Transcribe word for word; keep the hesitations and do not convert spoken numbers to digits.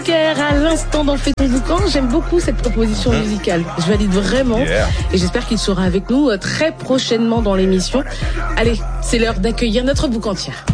Drucker à l'instant dans Fais ton boucan. J'aime beaucoup cette proposition mmh. musicale. Je valide vraiment. Yeah. Et j'espère qu'il sera avec nous très prochainement dans l'émission. Allez, c'est l'heure d'accueillir notre boucantière.